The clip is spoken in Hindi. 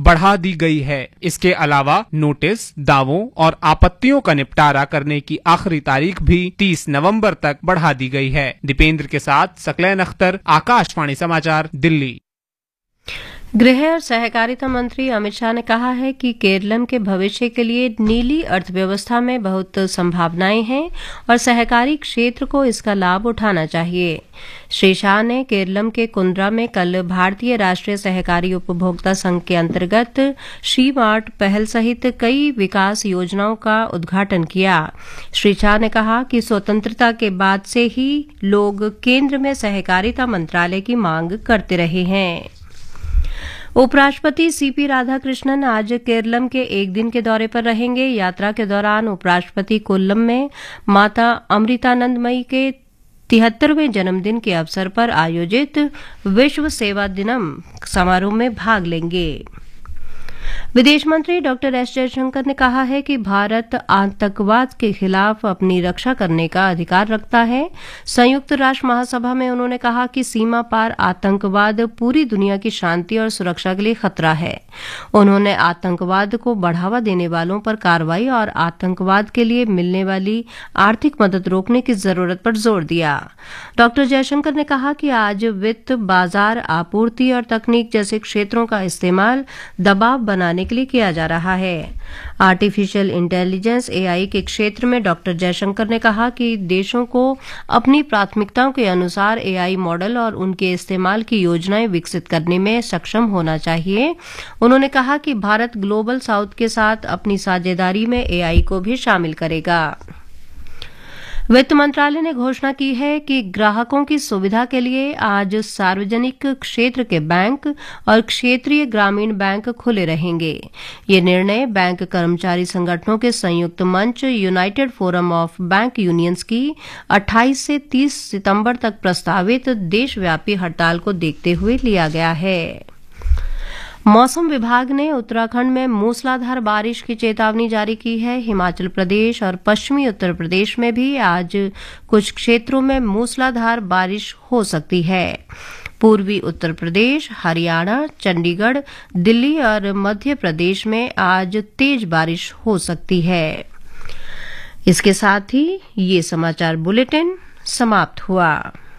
बढ़ा दी गई है। इसके अलावा नोटिस, दावों और आपत्तियों का निपटारा करने की आखिरी तारीख भी 30 नवंबर तक बढ़ा दी गई है। दीपेंद्र के साथ सकलैन अख्तर, आकाशवाणी समाचार, दिल्ली। गृह और सहकारिता मंत्री अमित शाह ने कहा है कि केरलम के भविष्य के लिए नीली अर्थव्यवस्था में बहुत संभावनाएं हैं और सहकारी क्षेत्र को इसका लाभ उठाना चाहिए। श्री शाह ने केरलम के कुंद्रा में कल भारतीय राष्ट्रीय सहकारी उपभोक्ता संघ के अंतर्गत श्री मार्ट पहल सहित कई विकास योजनाओं का उद्घाटन किया। श्री शाह ने कहा कि स्वतंत्रता के बाद से ही लोग केंद्र में सहकारिता मंत्रालय की मांग करते रहे हैं। उपराष्ट्रपति सीपी राधाकृष्णन आज केरलम के एक दिन के दौरे पर रहेंगे। यात्रा के दौरान उपराष्ट्रपति कोल्लम में माता अमृतानंदमयी के 73वें जन्मदिन के अवसर पर आयोजित विश्व सेवा दिनम समारोह में भाग लेंगे। विदेश मंत्री डॉक्टर एस जयशंकर ने कहा है कि भारत आतंकवाद के खिलाफ अपनी रक्षा करने का अधिकार रखता है। संयुक्त राष्ट्र महासभा में उन्होंने कहा कि सीमा पार आतंकवाद पूरी दुनिया की शांति और सुरक्षा के लिए खतरा है। उन्होंने आतंकवाद को बढ़ावा देने वालों पर कार्रवाई और आतंकवाद के लिए मिलने वाली आर्थिक मदद रोकने की जरूरत पर जोर दिया। डॉक्टर जयशंकर ने कहा कि आज वित्त, बाजार, आपूर्ति और तकनीक जैसे क्षेत्रों का इस्तेमाल दबाव बनाने के लिए किया जा रहा है। आर्टिफिशियल इंटेलिजेंस एआई के क्षेत्र में डॉक्टर जयशंकर ने कहा कि देशों को अपनी प्राथमिकताओं के अनुसार एआई मॉडल और उनके इस्तेमाल की योजनाएं विकसित करने में सक्षम होना चाहिए। उन्होंने कहा कि भारत ग्लोबल साउथ के साथ अपनी साझेदारी में एआई को भी शामिल करेगा। वित्त मंत्रालय ने घोषणा की है कि ग्राहकों की सुविधा के लिए आज सार्वजनिक क्षेत्र के बैंक और क्षेत्रीय ग्रामीण बैंक खुले रहेंगे। ये निर्णय बैंक कर्मचारी संगठनों के संयुक्त मंच United forum of bank unions की 28 से 30 सितंबर तक प्रस्तावित देशव्यापी हड़ताल को देखते हुए लिया गया है। मौसम विभाग ने उत्तराखंड में मूसलाधार बारिश की चेतावनी जारी की है। हिमाचल प्रदेश और पश्चिमी उत्तर प्रदेश में भी आज कुछ क्षेत्रों में मूसलाधार बारिश हो सकती है। पूर्वी उत्तर प्रदेश, हरियाणा, चंडीगढ़, दिल्ली और मध्य प्रदेश में आज तेज बारिश हो सकती है। इसके साथ ही ये समाचार बुलेटिन समाप्त हुआ।